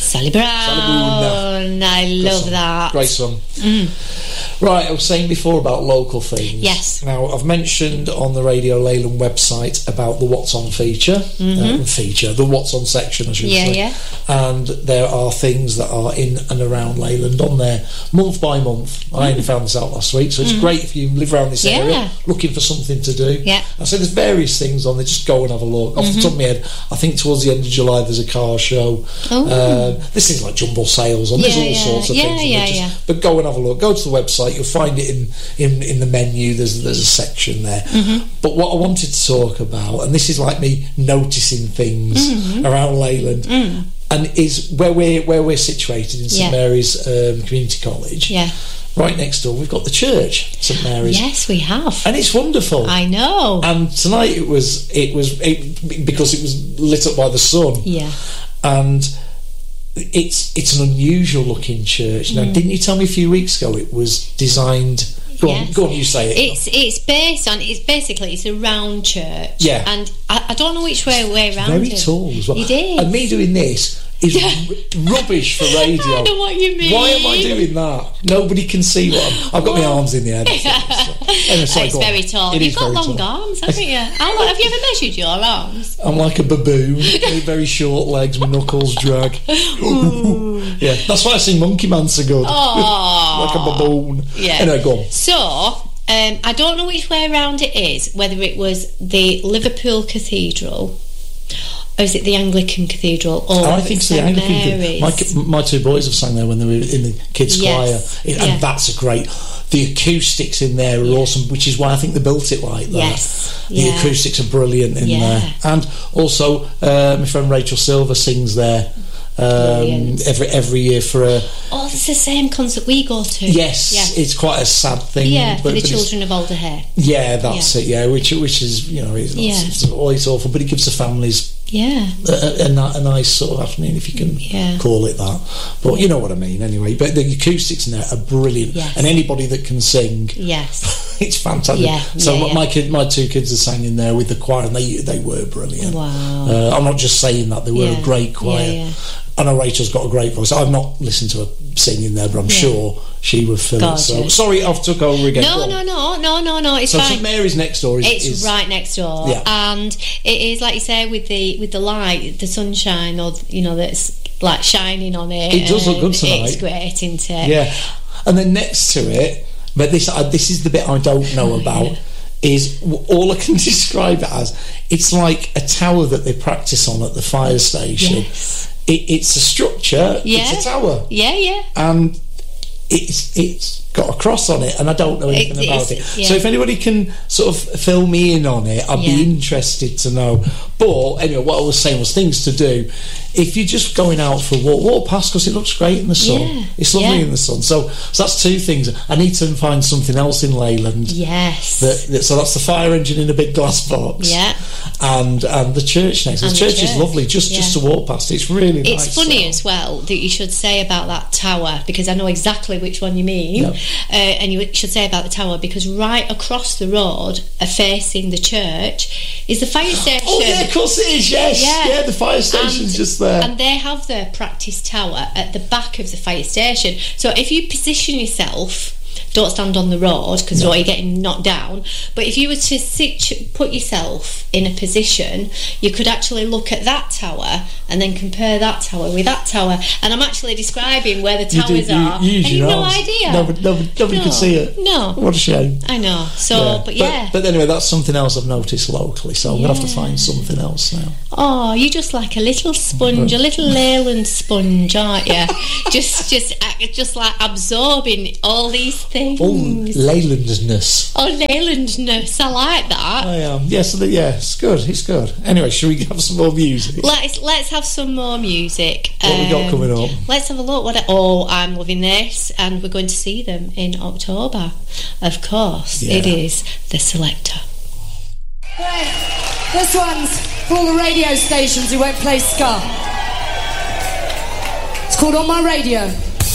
Sally Brown. I love that. Great song. Right, I was saying before about local things. Yes. Now, I've mentioned on the Radio Leyland website about the What's On feature. The What's On section, I should say. Yeah. And there are things that are in and around Leyland on there month by month. I only found this out last week, so it's great if you live around this area looking for something to do. Yeah. I say there's various things on there, just go and have a look. Off the top of my head, I think towards the end of July there's a car show. There's things like jumble sales on, there's all sorts of things. But go and have a look. Go to the website, you'll find it in the menu. There's a section there. But what I wanted to talk about, and this is like me noticing things around Leyland, and is where we're situated in St Mary's Community College. Yeah. Right next door, we've got the church, St Mary's. Yes, we have, and it's wonderful. I know. And tonight it was because it was lit up by the sun. Yeah. And it's an unusual looking church. Now, didn't you tell me a few weeks ago it was designed? Go on, you say it. It's basically a round church. Yeah. And I don't know which way around. Very tall as well. It is. And me doing this is rubbish for radio. I know what you mean. Why am I doing that? Nobody can see what I've got my arms in the air. It's very tall. You've got long arms, haven't you? Have you ever measured your arms? I'm like a baboon with very short legs, my knuckles drag. Yeah, that's why I sing Monkey Man so good. Like a baboon. Yeah. Anyway, go on. So, I don't know which way around it is, whether it was the Liverpool Cathedral, or is it the Anglican Cathedral, or I think it's the Anglican Mary's? My two boys have sang there when they were in the kids' choir, and that's a great. The acoustics in there are awesome, which is why I think they built it like that. Yes, the acoustics are brilliant in there, and also my friend Rachel Silver sings there. Every year for a... it's the same concert we go to. Yes, it's quite a sad thing. Yeah, for the children of older hair. Yeah, that's it. Yeah, which is it's awful, but it gives the families a nice sort of afternoon, if you can call it that. But you know what I mean. Anyway, but the acoustics in there are brilliant, and anybody that can sing, it's fantastic. My two kids are sang in there with the choir, and they were brilliant. Wow. I'm not just saying that, they were a great choir. Yeah. I know Rachel's got a great voice. I've not listened to her singing there, but I'm sure she would fill it. So sorry, I've took over again. No. It's fine. So St Mary's next door. It's right next door, and it is like you say with the light, the sunshine, or that's like shining on it. It does look good tonight. It's great, isn't it? Yeah, and then next to it, but this is the bit I don't know about. Is all I can describe it as. It's like a tower that they practice on at the fire station. Yes. It's a structure. It's a tower. Yeah. And it's got a cross on it, and I don't know anything about it. Yeah. So if anybody can sort of fill me in on it, I'd be interested to know. But anyway, what I was saying was things to do. If you're just going out for a walk past, because it looks great in the sun. It's lovely in the sun. So that's two things. I need to find something else in Leyland. Yes. So that's the fire engine in a big glass box. Yeah. And the church next. The church is lovely. Just to walk past. It's really nice. It's funny as well that you should say about that tower, because I know exactly which one you mean. Yep. And you should say about the tower, because right across the road, facing the church, is the fire station. Oh yeah, of course it is. Yes. Yeah, the fire station's just there. And they have their practice tower at the back of the fire station. So if you position yourself, don't stand on the road, because you're getting knocked down, but if you were to put yourself in a position, you could actually look at that tower and then compare that tower with that tower. And I'm actually describing where the towers are, and you've no idea. Nobody can see it. No. What a shame. I know. So, but anyway, that's something else I've noticed locally, so I'm going to have to find something else now. Oh, you're just like a little sponge, a little Leyland sponge, aren't you? just like absorbing all these things. Oh, Leylandness. Oh, Leylandness. I like that. I am. It's good. It's good. Anyway, shall we have some more music? Let's have some more music. What we got coming up? Let's have a look. I'm loving this, and we're going to see them in October. Of course, it is The Selector. Right. This one's for all the radio stations who won't play ska. It's called On My Radio.